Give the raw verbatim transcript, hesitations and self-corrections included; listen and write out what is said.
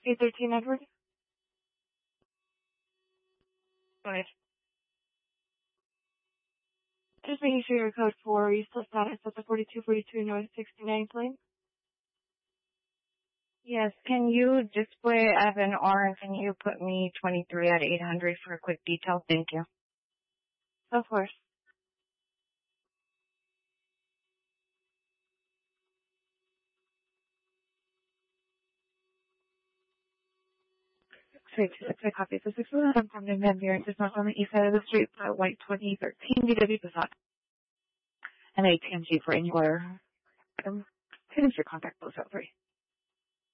eight thirteen Edward. Go ahead. Just making sure your code four, you still status at the forty-two forty-two North sixty-nine plane? Yes, can you display as an R and can you put me twenty-three at eight hundred for a quick detail? Thank you. Of course. Six six six copy for six one. I'm from the Van just not on the east side of the street, uh, white twenty thirteen D W Passat. And A T M G for anywhere. Um, finish your contact close out three.